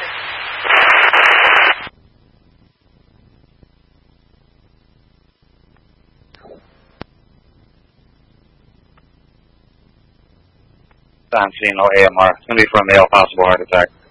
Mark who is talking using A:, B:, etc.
A: Time seeing no AMR. It's going to be for a male possible heart attack.